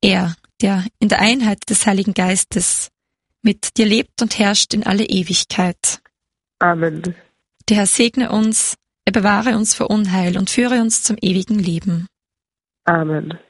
er, der in der Einheit des Heiligen Geistes mit dir lebt und herrscht in alle Ewigkeit. Amen. Der Herr segne uns, er bewahre uns vor Unheil und führe uns zum ewigen Leben. Amen.